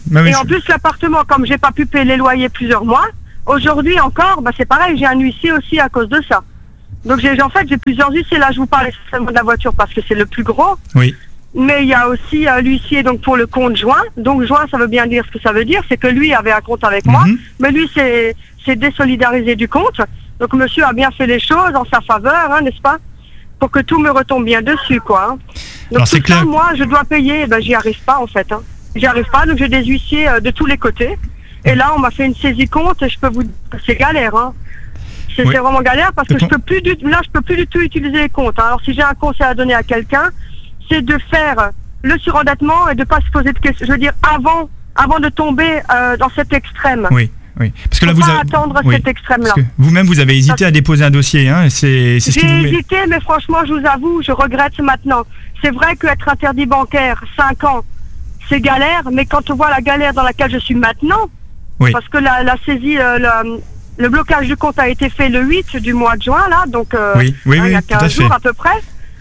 [SPEAKER 2] Bah oui,
[SPEAKER 6] et
[SPEAKER 2] je-
[SPEAKER 6] en plus, l'appartement, comme j'ai pas pu payer les loyers plusieurs mois, aujourd'hui encore, bah, c'est pareil, j'ai un huissier aussi à cause de ça. Donc j'ai, en fait, j'ai plusieurs huissiers. Là, je vous parle essentiellement de la voiture parce que c'est le plus gros.
[SPEAKER 2] Oui.
[SPEAKER 6] Mais il y a aussi euh, l'huissier donc pour le compte joint. Donc joint, ça veut bien dire ce que ça veut dire, c'est que lui avait un compte avec moi,
[SPEAKER 2] Mhm.
[SPEAKER 6] mais lui c'est c'est désolidarisé du compte. Donc monsieur a bien fait les choses en sa faveur, hein, n'est-ce pas, pour que tout me retombe bien dessus, quoi. hein. Donc
[SPEAKER 2] Alors, c'est
[SPEAKER 6] tout ça,
[SPEAKER 2] clair.
[SPEAKER 6] moi, je dois payer. Eh ben j'y arrive pas en fait. Hein. J'y arrive pas, donc j'ai des huissiers euh, de tous les côtés. Et là, on m'a fait une saisie compte. Et je peux vous dire que c'est galère. Hein. C'est
[SPEAKER 2] Oui.
[SPEAKER 6] c'est vraiment galère parce que
[SPEAKER 2] Et
[SPEAKER 6] je
[SPEAKER 2] ton-
[SPEAKER 6] peux plus du là, je peux plus du tout utiliser les comptes. hein. Alors si j'ai un conseil à donner à quelqu'un, c'est de faire le surendettement et de pas se poser de questions. Je veux dire, avant, avant de tomber euh, dans cet extrême.
[SPEAKER 2] Oui, oui. Parce que là,
[SPEAKER 6] Faut
[SPEAKER 2] vous
[SPEAKER 6] pas
[SPEAKER 2] avez...
[SPEAKER 6] attendre
[SPEAKER 2] oui.
[SPEAKER 6] cet extrême-là.
[SPEAKER 2] Parce que vous-même, vous avez hésité à déposer un dossier. Hein, et c'est c'est ce qui
[SPEAKER 6] J'ai
[SPEAKER 2] vous met...
[SPEAKER 6] hésité, mais franchement, je vous avoue, je regrette maintenant. C'est vrai qu'être interdit bancaire, cinq ans, c'est galère, mais quand on voit la galère dans laquelle je suis maintenant,
[SPEAKER 2] Oui.
[SPEAKER 6] parce que la, la saisie, euh, le, le blocage du compte a été fait le huit du mois de juin, là, donc euh,
[SPEAKER 2] Oui, oui,
[SPEAKER 6] hein,
[SPEAKER 2] oui,
[SPEAKER 6] il y a
[SPEAKER 2] tout à
[SPEAKER 6] quinze
[SPEAKER 2] fait.
[SPEAKER 6] jours à peu près,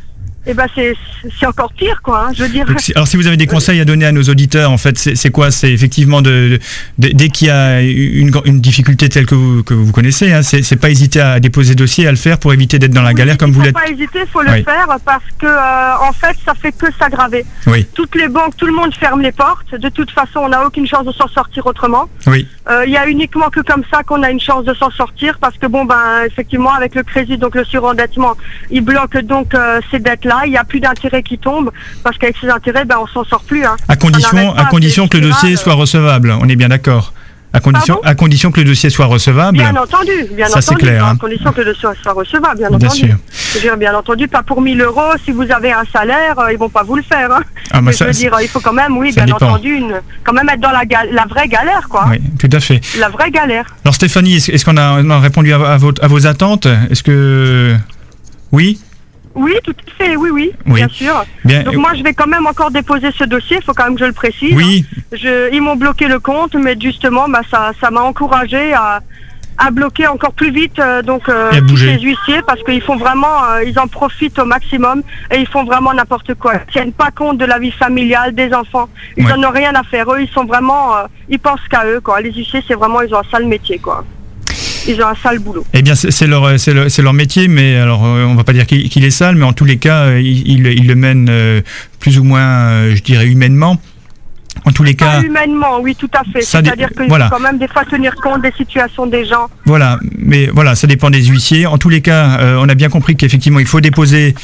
[SPEAKER 6] et ben c'est c'est encore pire, quoi. hein, je veux dire.
[SPEAKER 2] Donc, si- alors si vous avez des conseils à donner à nos auditeurs, en fait, c'est c'est quoi? C'est effectivement de, de- dès qu'il y a une, une difficulté telle que vous, que vous connaissez, hein, c'est c'est pas hésiter à déposer dossier, à le faire pour éviter d'être dans la
[SPEAKER 6] Oui,
[SPEAKER 2] galère comme
[SPEAKER 6] il
[SPEAKER 2] vous
[SPEAKER 6] faut
[SPEAKER 2] l'êtes.
[SPEAKER 6] pas hésiter, il faut le
[SPEAKER 2] Oui.
[SPEAKER 6] faire parce que euh, en fait, ça fait que s'aggraver.
[SPEAKER 2] Oui,
[SPEAKER 6] Toutes les banques, tout le monde ferme les portes. De toute façon, on n'a aucune chance de s'en sortir autrement.
[SPEAKER 2] oui,
[SPEAKER 6] Euh, Il y a uniquement que comme ça qu'on a une chance de s'en sortir parce que bon ben effectivement avec le crédit, donc le surendettement, il bloque donc euh, ces dettes-là. Il n'y a plus d'intérêt qui tombe parce qu'avec ces intérêts, ben on s'en sort plus. Hein.
[SPEAKER 2] à condition,
[SPEAKER 6] n'arrête
[SPEAKER 2] à
[SPEAKER 6] pas,
[SPEAKER 2] condition
[SPEAKER 6] c'est
[SPEAKER 2] que le dossier
[SPEAKER 6] spirale.
[SPEAKER 2] soit recevable. On est bien d'accord. À condition,
[SPEAKER 6] Pardon
[SPEAKER 2] à condition que le dossier soit recevable.
[SPEAKER 6] Bien entendu, bien
[SPEAKER 2] Ça, c'est
[SPEAKER 6] entendu,
[SPEAKER 2] clair,
[SPEAKER 6] à
[SPEAKER 2] hein.
[SPEAKER 6] condition que le dossier soit recevable, bien,
[SPEAKER 2] Bien
[SPEAKER 6] entendu.
[SPEAKER 2] sûr.
[SPEAKER 6] Je veux dire, bien entendu, pas pour mille euros. Si vous avez un salaire, euh, ils vont pas vous le faire. Hein.
[SPEAKER 2] Ah, bah,
[SPEAKER 6] Mais
[SPEAKER 2] ça-
[SPEAKER 6] je veux dire, il faut quand même, oui,
[SPEAKER 2] ça
[SPEAKER 6] bien
[SPEAKER 2] dépend.
[SPEAKER 6] entendu, une, quand même être dans la, gal- la vraie galère, quoi.
[SPEAKER 2] Oui, tout à fait.
[SPEAKER 6] La vraie galère.
[SPEAKER 2] Alors Stéphanie, est-ce est-ce qu'on a, on a répondu à, à, votre- à vos attentes? Est-ce que... Oui.
[SPEAKER 6] Oui, tout à fait, oui, oui,
[SPEAKER 2] Oui.
[SPEAKER 6] bien sûr.
[SPEAKER 2] Bien,
[SPEAKER 6] Donc
[SPEAKER 2] euh,
[SPEAKER 6] moi, je vais quand même encore déposer ce dossier, il faut quand même que je le précise.
[SPEAKER 2] oui,
[SPEAKER 6] Je, ils m'ont bloqué le compte, mais justement, bah, ça, ça m'a encouragé à, à bloquer encore plus vite euh, donc euh,
[SPEAKER 2] Et à
[SPEAKER 6] tous
[SPEAKER 2] bouger.
[SPEAKER 6] ces huissiers parce qu'ils font vraiment, euh, ils en profitent au maximum et ils font vraiment n'importe quoi. Ils tiennent pas compte de la vie familiale des enfants. Ils
[SPEAKER 2] Ouais.
[SPEAKER 6] en ont rien à faire. Eux, ils sont vraiment, euh, ils pensent qu'à eux, quoi. Les huissiers, c'est vraiment, ils ont un sale métier, quoi. Ils ont un sale boulot.
[SPEAKER 2] eh bien c'est c'est leur, c'est leur, c'est leur métier, mais alors euh, on va pas dire qu'il qu'il est sale, mais en tous les cas, euh, ils il, il le mènent euh, plus ou moins, euh, je dirais, humainement. En tous les cas,
[SPEAKER 6] Pas humainement, oui, tout à fait.
[SPEAKER 2] Ça dé-
[SPEAKER 6] C'est-à-dire qu'il
[SPEAKER 2] voilà.
[SPEAKER 6] faut quand même des fois tenir compte des situations des gens.
[SPEAKER 2] voilà, mais voilà, ça dépend des huissiers. En tous les cas, euh, on a bien compris qu'effectivement, il faut déposer.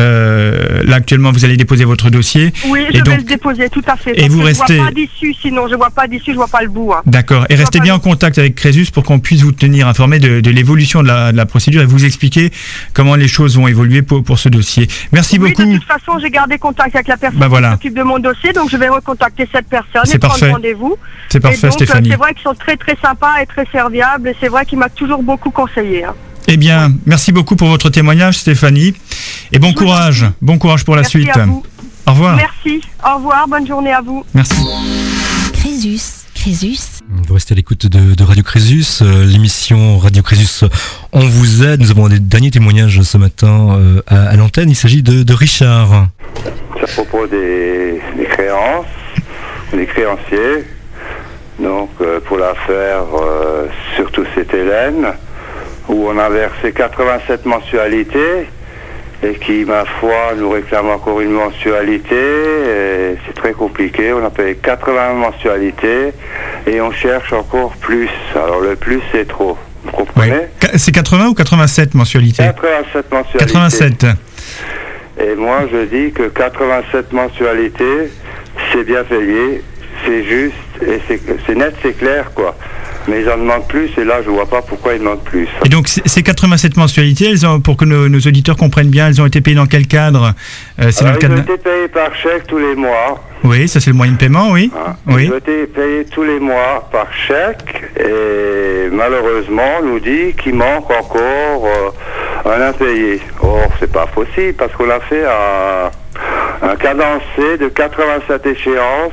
[SPEAKER 2] Euh, là, actuellement, vous allez déposer votre dossier.
[SPEAKER 6] Oui,
[SPEAKER 2] Et
[SPEAKER 6] je
[SPEAKER 2] donc-
[SPEAKER 6] vais le déposer, tout à fait.
[SPEAKER 2] et
[SPEAKER 6] parce
[SPEAKER 2] vous
[SPEAKER 6] que
[SPEAKER 2] restez-
[SPEAKER 6] Je vois pas d'issue, sinon je vois pas d'issue, je vois pas le bout. hein.
[SPEAKER 2] D'accord. Et restez
[SPEAKER 6] pas
[SPEAKER 2] bien en
[SPEAKER 6] le-
[SPEAKER 2] contact avec Crésus pour qu'on puisse vous tenir informé de, de l'évolution de la, de la procédure et vous expliquer comment les choses vont évoluer pour, pour ce dossier. Merci
[SPEAKER 6] Oui,
[SPEAKER 2] beaucoup.
[SPEAKER 6] de toute façon, j'ai gardé contact avec la personne
[SPEAKER 2] Bah voilà.
[SPEAKER 6] qui s'occupe de mon dossier, donc je vais recontacter cette personne
[SPEAKER 2] C'est
[SPEAKER 6] et prendre
[SPEAKER 2] parfait.
[SPEAKER 6] rendez-vous.
[SPEAKER 2] C'est
[SPEAKER 6] Et
[SPEAKER 2] parfait,
[SPEAKER 6] donc, euh,
[SPEAKER 2] Stéphanie.
[SPEAKER 6] c'est vrai qu'ils sont très très sympas et très serviables, et c'est vrai qu'il m'a toujours beaucoup conseillé. hein.
[SPEAKER 2] Eh bien, merci beaucoup pour votre témoignage, Stéphanie. Et bon
[SPEAKER 6] Je vous en
[SPEAKER 2] courage.
[SPEAKER 6] prie.
[SPEAKER 2] Bon courage pour la
[SPEAKER 6] Merci
[SPEAKER 2] suite.
[SPEAKER 6] à vous.
[SPEAKER 2] Au revoir.
[SPEAKER 6] Merci, au revoir, bonne journée à vous.
[SPEAKER 2] Merci.
[SPEAKER 3] Crésus, Crésus,
[SPEAKER 4] Vous restez à l'écoute de, de Radio Crésus, euh, l'émission Radio Crésus On vous aide. Nous avons des derniers témoignages ce matin euh, à, à l'antenne. Il s'agit de, de Richard.
[SPEAKER 7] C'est à propos des, des créances, des créanciers. Donc euh, pour l'affaire, euh, surtout c'est Hélène, où on a versé quatre-vingt-sept mensualités et qui, ma foi, nous réclame encore une mensualité. Et c'est très compliqué. On a payé quatre-vingts mensualités et on cherche encore plus. Alors le plus, c'est trop. Vous
[SPEAKER 2] Oui.
[SPEAKER 7] comprenez?
[SPEAKER 2] Qu- C'est quatre-vingts ou quatre-vingt-sept mensualités?
[SPEAKER 7] quatre-vingt-sept mensualités.
[SPEAKER 2] quatre-vingt-sept.
[SPEAKER 7] Et moi, je dis que quatre-vingt-sept mensualités, c'est bien payé, c'est juste, et c'est c'est net, c'est clair, quoi. Mais ils en demandent plus, et là, je vois pas pourquoi ils demandent plus.
[SPEAKER 2] Et donc, c- ces quatre-vingt-sept mensualités, elles ont, pour que nos, nos auditeurs comprennent bien, elles ont été payées dans quel cadre? Euh, C'est dans
[SPEAKER 7] Alors,
[SPEAKER 2] le
[SPEAKER 7] ils ont
[SPEAKER 2] cadre.
[SPEAKER 7] été payés par chèque tous les mois.
[SPEAKER 2] Oui, ça c'est le moyen de paiement, oui.
[SPEAKER 7] hein.
[SPEAKER 2] Oui.
[SPEAKER 7] Ils ont été payés tous les mois par chèque, et malheureusement, on nous dit qu'il manque encore euh, un impayé. Or, c'est pas possible, parce qu'on a fait un, un cadencé de quatre-vingt-sept échéances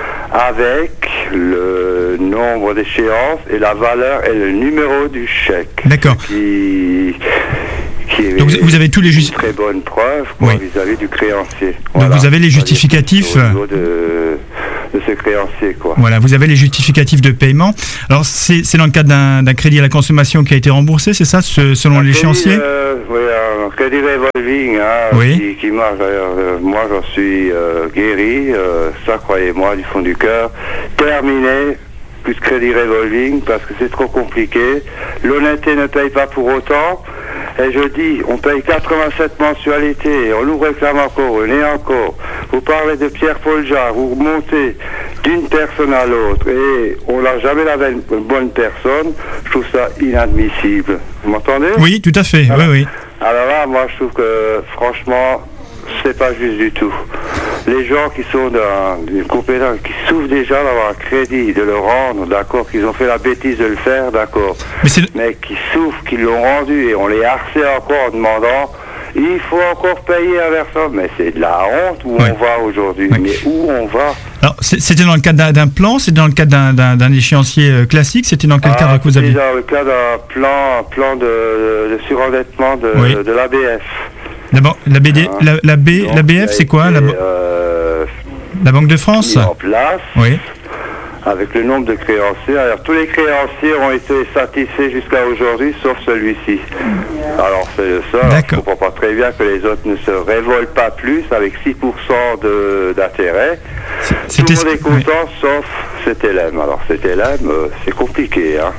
[SPEAKER 7] avec le nombre d'échéances et la valeur et le numéro du chèque.
[SPEAKER 2] D'accord.
[SPEAKER 7] Qui, qui est
[SPEAKER 2] Donc, vous- vous avez tous les
[SPEAKER 7] une
[SPEAKER 2] justi-
[SPEAKER 7] très bonne preuve quoi,
[SPEAKER 2] Oui.
[SPEAKER 7] vis-à-vis du créancier.
[SPEAKER 2] Donc, vous avez les justificatifs.
[SPEAKER 7] Au niveau de, de ce créancier, quoi.
[SPEAKER 2] Voilà, vous avez les justificatifs de paiement. Alors, c'est, c'est dans le cadre d'un, d'un crédit à la consommation qui a été remboursé, c'est ça, ce, selon
[SPEAKER 7] Un
[SPEAKER 2] l'échéancier
[SPEAKER 7] crédit, euh, Oui, un crédit revolving, hein,
[SPEAKER 2] Oui.
[SPEAKER 7] qui, qui marche d'ailleurs. Euh, moi, j'en suis euh, guéri, euh, ça, croyez-moi, du fond du cœur. Terminé, plus crédit revolving, parce que c'est trop compliqué. L'honnêteté ne paye pas pour autant. Et je dis, on paye quatre-vingt-sept mensualités, et on nous réclame encore, une et encore. Vous parlez de Pierre-Paul Jarre, vous remontez d'une personne à l'autre, et on n'a jamais la même bonne personne. Je trouve ça inadmissible. Vous m'entendez?
[SPEAKER 2] Oui, tout à fait,
[SPEAKER 7] Alors,
[SPEAKER 2] oui, oui.
[SPEAKER 7] alors là, moi, je trouve que, franchement, c'est pas juste du tout. Les gens qui sont dans une compétence, qui souffrent déjà d'avoir un crédit, de le rendre, d'accord, qu'ils ont fait la bêtise de le faire, d'accord,
[SPEAKER 2] Mais c'est...
[SPEAKER 7] mais qui souffrent, qui l'ont rendu, et on les harcèle encore en demandant, il faut encore payer à personne. Mais c'est de la honte où
[SPEAKER 2] Oui.
[SPEAKER 7] on va aujourd'hui.
[SPEAKER 2] Oui.
[SPEAKER 7] Mais où on va?
[SPEAKER 2] Alors, c'est- c'était dans le cadre d'un, d'un plan, c'était dans le cadre d'un, d'un, d'un échéancier euh, classique, c'était dans quel
[SPEAKER 7] Ah,
[SPEAKER 2] cadre que vous
[SPEAKER 7] c'était
[SPEAKER 2] aviez?
[SPEAKER 7] dans le cadre d'un plan, plan de, de surendettement de,
[SPEAKER 2] Oui.
[SPEAKER 7] de l'A B F.
[SPEAKER 2] D'abord, la B D,
[SPEAKER 7] Ah.
[SPEAKER 2] la, la B,
[SPEAKER 7] Donc,
[SPEAKER 2] la B
[SPEAKER 7] ça
[SPEAKER 2] F,
[SPEAKER 7] a
[SPEAKER 2] c'est quoi?
[SPEAKER 7] été,
[SPEAKER 2] La, ba-
[SPEAKER 7] euh,
[SPEAKER 2] la Banque de France?
[SPEAKER 7] mis en place.
[SPEAKER 2] Oui.
[SPEAKER 7] Avec le nombre de créanciers. Alors, tous les créanciers ont été satisfaits jusqu'à aujourd'hui, sauf celui-ci. Alors, c'est le seul.
[SPEAKER 2] D'accord.
[SPEAKER 7] Je comprends pas très bien que les autres ne se révoltent pas plus, avec six pour cent de, d'intérêt. Tout
[SPEAKER 2] C'était...
[SPEAKER 7] le monde est
[SPEAKER 2] oui.
[SPEAKER 7] content, sauf cet élève. Alors, cet élève, euh, c'est compliqué, hein.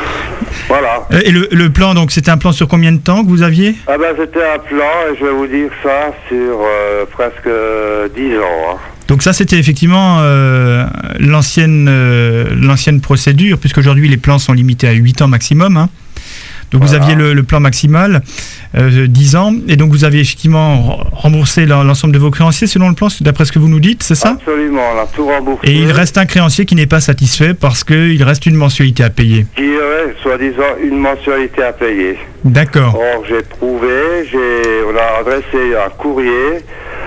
[SPEAKER 7] Voilà.
[SPEAKER 2] Euh, Et le, le plan, donc, c'était un plan sur combien de temps que vous aviez?
[SPEAKER 7] Ah ben, c'était un plan, et je vais vous dire ça, sur euh, presque dix ans, hein.
[SPEAKER 2] Donc ça, c'était effectivement euh, l'ancienne, euh, l'ancienne procédure, puisqu'aujourd'hui, les plans sont limités à huit ans maximum, hein. Donc vous
[SPEAKER 7] Voilà.
[SPEAKER 2] aviez le, le plan maximal, euh, dix ans, et donc vous aviez effectivement remboursé l'en- l'ensemble de vos créanciers selon le plan, d'après ce que vous nous dites, c'est ça?
[SPEAKER 7] Absolument, on a tout remboursé.
[SPEAKER 2] Et il reste un créancier qui n'est pas satisfait parce qu'il reste une mensualité à payer.
[SPEAKER 7] Qui aurait, soi-disant, une mensualité à payer.
[SPEAKER 2] D'accord.
[SPEAKER 7] Or, j'ai prouvé, j'ai, on a adressé un courrier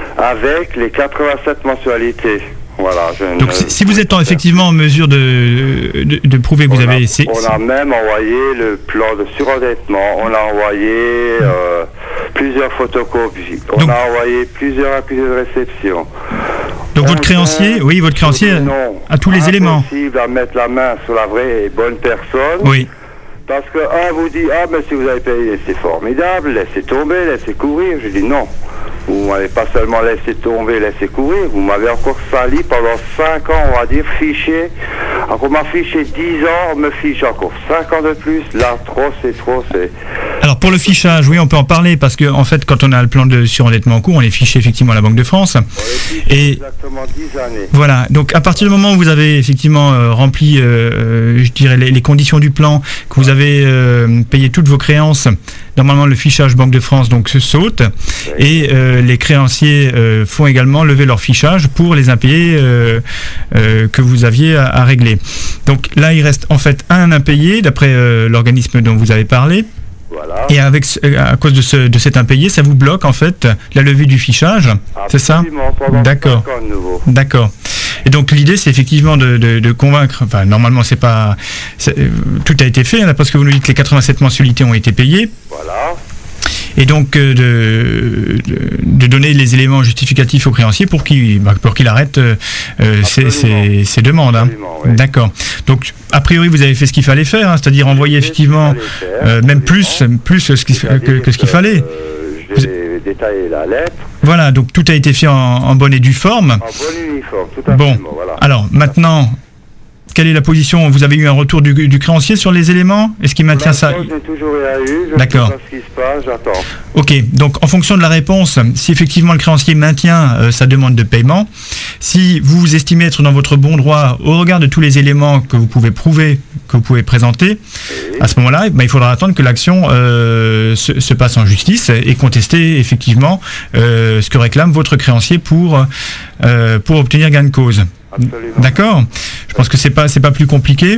[SPEAKER 7] avec les quatre-vingt-sept mensualités. Voilà. Je
[SPEAKER 2] Donc
[SPEAKER 7] ne-
[SPEAKER 2] si, si vous êtes en- effectivement en mesure de, de, de prouver que vous
[SPEAKER 7] on
[SPEAKER 2] avez...
[SPEAKER 7] a,
[SPEAKER 2] c'est-
[SPEAKER 7] on a même envoyé le plan de surendettement, on a envoyé euh, plusieurs photocopies, on
[SPEAKER 2] Donc-
[SPEAKER 7] a envoyé plusieurs accusés de réception.
[SPEAKER 2] Donc
[SPEAKER 7] On
[SPEAKER 2] votre créancier,
[SPEAKER 7] vient
[SPEAKER 2] oui, votre créancier
[SPEAKER 7] sur des noms
[SPEAKER 2] a tous les éléments.
[SPEAKER 7] impossible à mettre la main sur la vraie et bonne personne.
[SPEAKER 2] Oui.
[SPEAKER 7] Parce que un vous dit, ah mais si vous avez payé, c'est formidable, laissez tomber, laissez courir. Je dis non. Vous m'avez pas seulement laissé tomber, laissé courir, vous m'avez encore sali pendant cinq ans, on va dire, fiché. Alors on m'a fiché dix ans, on me fiche encore cinq ans de plus. Là, trop, c'est trop, c'est...
[SPEAKER 2] Alors pour le fichage, oui, on peut en parler parce que en fait, quand on a le plan de surendettement en cours, on est fiché effectivement à la Banque de France.
[SPEAKER 7] On est fiché
[SPEAKER 2] Et
[SPEAKER 7] exactement dix années.
[SPEAKER 2] voilà. Donc à partir du moment où vous avez effectivement euh, rempli, euh, je dirais les, les conditions du plan, que vous avez euh, payé toutes vos créances, normalement le fichage Banque de France donc se saute et euh, les créanciers euh, font également lever leur fichage pour les impayés euh, euh, que vous aviez à, à régler. Donc là, il reste en fait un impayé d'après euh, l'organisme dont vous avez parlé.
[SPEAKER 7] Voilà.
[SPEAKER 2] Et avec, ce- à cause de, ce, de cet impayé, ça vous bloque en fait la levée du fichage, c'est ça?
[SPEAKER 7] Absolument, pendant
[SPEAKER 2] D'accord.
[SPEAKER 7] cinq ans de nouveau.
[SPEAKER 2] D'accord. Et donc l'idée, c'est effectivement de, de, de convaincre. Enfin, normalement, c'est pas. c'est- euh, tout a été fait, hein, parce que vous nous dites que les quatre-vingt-sept mensualités ont été payées.
[SPEAKER 7] Voilà.
[SPEAKER 2] Et donc euh, de, de, de donner les éléments justificatifs au créancier pour qu'il bah, pour qu'il arrête euh, euh, ses, ses, ses demandes. Hein.
[SPEAKER 7] Absolument, oui.
[SPEAKER 2] D'accord. Donc a priori, vous avez fait ce qu'il fallait faire, hein, c'est-à-dire envoyer effectivement euh, même plus, plus ce qui- que, que ce qu'il fallait.
[SPEAKER 7] Euh, j'ai détaillé la lettre
[SPEAKER 2] Voilà, donc tout a été fait en, en bonne et due forme.
[SPEAKER 7] en bon uniforme, tout à
[SPEAKER 2] Bon,
[SPEAKER 7] fait. Voilà.
[SPEAKER 2] alors maintenant, quelle est la position? Vous avez eu un retour du, du créancier sur les éléments? Est-ce qu'il maintient ça?
[SPEAKER 7] Je n'ai toujours rien eu, je
[SPEAKER 2] D'accord.
[SPEAKER 7] ne sais pas ce qui se passe, j'attends.
[SPEAKER 2] Ok, donc en fonction de la réponse, si effectivement le créancier maintient euh, sa demande de paiement, si vous estimez être dans votre bon droit au regard de tous les éléments que vous pouvez prouver, que vous pouvez présenter, à ce moment-là, eh ben, il faudra attendre que l'action euh, se, se passe en justice et contester effectivement euh, ce que réclame votre créancier pour, euh, pour obtenir gain de cause.
[SPEAKER 7] Absolument.
[SPEAKER 2] D'accord. Je pense que c'est pas c'est pas plus compliqué.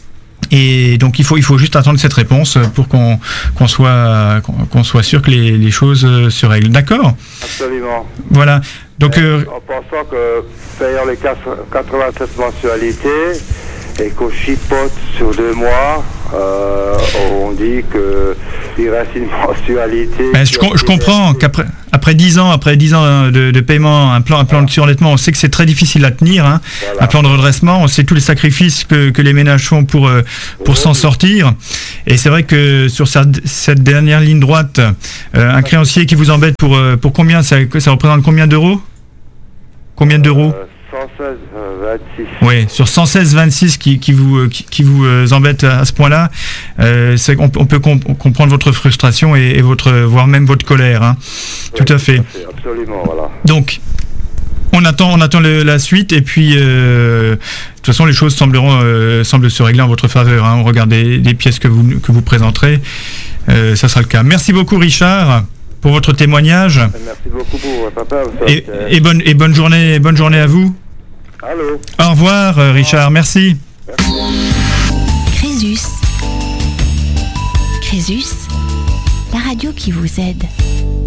[SPEAKER 2] Et donc il faut il faut juste attendre cette réponse pour qu'on qu'on soit qu'on qu'on soit sûr que les, les choses euh, se règlent. D'accord.
[SPEAKER 7] Absolument.
[SPEAKER 2] Voilà. Donc euh,
[SPEAKER 7] En pensant que payant les quatre- quatre-vingt-sept mensualités et qu'on chipote sur deux mois, euh, on dit qu'il reste une mensualité.
[SPEAKER 2] Ben, je, com- je comprends qu'après après dix ans, après dix ans de, de paiement, un plan, un plan de surendettement, on sait que c'est très difficile à tenir. Hein, voilà. Un plan de redressement, on sait tous les sacrifices que, que les ménages font pour, euh, pour oui. s'en sortir. Et c'est vrai que sur cette, cette dernière ligne droite, euh, un créancier qui vous embête pour, euh, pour combien, ça, ça représente combien d'euros? Combien d'euros?
[SPEAKER 7] euh, cent seize vingt-six.
[SPEAKER 2] Oui, sur cent seize vingt-six qui, qui vous, qui, qui vous euh, embête à ce point-là, euh, c'est, on, on peut comp- comprendre votre frustration et, et votre, voire même votre colère. Hein. Oui, tout à fait.
[SPEAKER 7] Tout à fait. Absolument, voilà.
[SPEAKER 2] Donc, on attend, on attend le, la suite et puis, euh, de toute façon, les choses sembleront, euh, semblent se régler en votre faveur. Hein. On regarde des, des pièces que vous, que vous présenterez, euh, ça sera le cas. Merci beaucoup, Richard, pour votre témoignage.
[SPEAKER 7] Merci beaucoup pour papa.
[SPEAKER 2] Et, et, bonne, et bonne journée, bonne journée à vous.
[SPEAKER 7] Allô.
[SPEAKER 2] Au revoir, Richard. Merci.
[SPEAKER 7] Merci.
[SPEAKER 3] Crésus. Crésus, la radio qui vous aide.